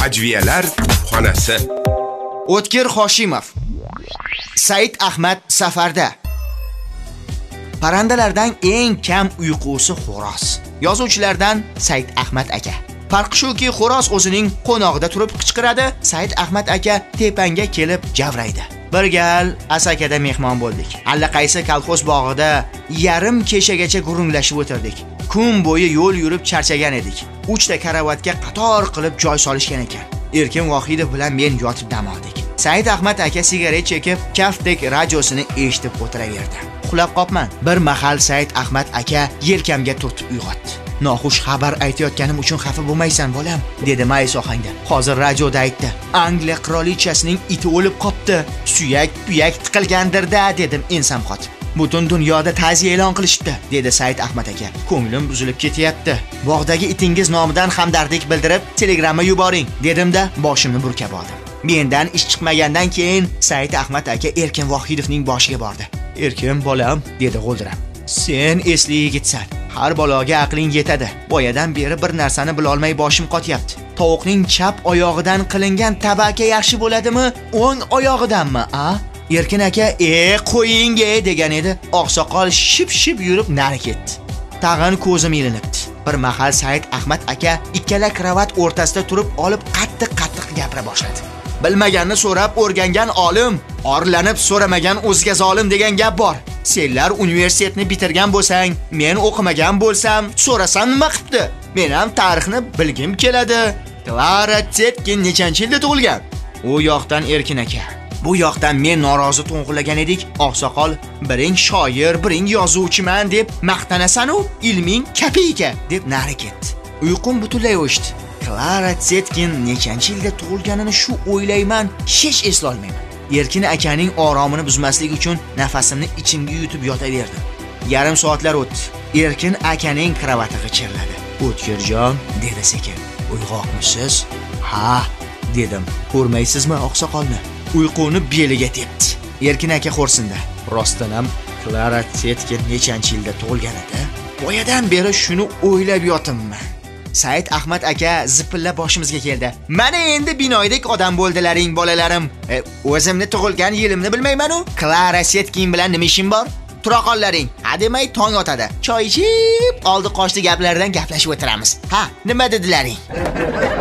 Ajviyalar xonasi. O'tkir Hoshimov. Said Ahmad safarda. Parandalardan eng kam uyqusi xo'roz. Yozuvchilardan Said Ahmad aka. Farqi shuki, xo'roz o'zining qo'nog'ida turib qichqiradi, Said Ahmad aka tepanga kelib javraydi. Bir gal Asakada mehmon bo'ldik. Allaqaysi kolxoz bog'ida yarim kechagacha gurunglashib o'tirdik. Kun bo'yi yo'l yurib charchagan edik. 3 ta karavotga qator qilib joy solishgan ekan. Erkin Vohidov bilan men yotib dam oldik. Said Ahmad aka sigaret chekib, kaftdek radiosini eshitib o'tiraverdi. Uxlab qopman. Bir mahal Said Ahmad aka yelkamga turtib uyg'otdi. Noxush xabar aytayotganim uchun xafa bo'lmaysan, bolam, dedi mayus ohangda. Hozir radioda aytdi. Angliya qirolichasining iti o'lib qopti. Suyak-puyak tiqilgandirda, dedim ensam qotib. Butun dunyoda ta'ziya e'lon qilishdi, dedi Said Ahmad aka. Ko'nglim buzilib ketyapti. Bog'dagi itingiz nomidan hamdardlik bildirib, telegramma yuboring, dedimda boshimni burkab oldim. Mendan ish chiqmagandan keyin Said Ahmad aka Erkin Vohidovning boshiga bordi. Erkin bolam, dedi g'o'ldirab. Sen esli yigitsan. Har baloga aqling yetadi. Boyadan beri bir narsani bila olmay boshim qotyapti. Tovuqning chap oyog'idan qilingan tabaka yaxshi bo'ladimi, o'ng oyog'idanmi, a? Erkin aka, qo'ying degan edi. Oqsoqol ship-ship yurib nari ketdi. Tag'in ko'zim ilinibdi. Bir mahal Said Ahmad aka ikkala kravat o'rtasida turib olib qattiq gapira boshladi. Bilmaganni so'rab o'rgangan olim, orlanib so'ramagan o'zga zolim degan gap bor. Senlar universitetni bitirgan bo'lsang, men o'qimagan bo'lsam, so'rasam nima qilibdi? Men ham tarixni bilgim keladi. Clara Zetkin nechanchi yilda tug'ilgan? U yoqdan Erkin aka, bu yoqdan men norozi to'ng'illagan edik. Oqsoqol, biring shoir, biring yozuvchiman deb maqtanasan-u, ilming kapiyka deb nari ketdi. Uyqum butunlay o'chdi. Clara Zetkin nechanchi yilda tug'ilganini shu o'ylayman, hech esla olmayman. Erkin akaning oromini buzmaslik uchun nafasimni ichimga yutib yotaverdim. Yarim soatlar o'tdi. Erkin akaning kravati g'ichirladi. "O'tkirjon", dedi sekin. "Uyg'oqmisiz?" "Ha", dedim. "Ko'rmaysizmi oqsoqolni? Uyquni beliga tepdi." Erkin aka xo'rsindi. "Rostdan Clara Zetkin nechanchi yilda tug'ilgan edi? Boyadan beri shuni o'ylab yotimman." Said Ahmad aka zipilla boshimizga keldi. "Mana endi binoydek odam bo'ldilaring, bolalarim. O'zimni tug'ilgan yilimni bilmayman-u. Clara Zetkin bilan nima ishim bor? Turaqonlaring, hademay tong otadi. Choy ichib, oldi qochdi gaplardan gaplashib o'tiramiz. Ha, nima dedilaring?"